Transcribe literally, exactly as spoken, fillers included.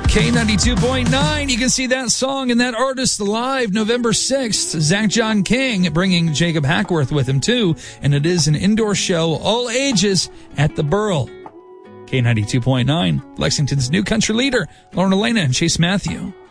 K ninety-two point nine. You can see that song and that artist live November sixth. Zach John King bringing Jacob Hackworth with him too. And it is an indoor show, all ages, at the Burl. K ninety-two point nine, Lexington's new country leader, Lauren Elena and Chase Matthew.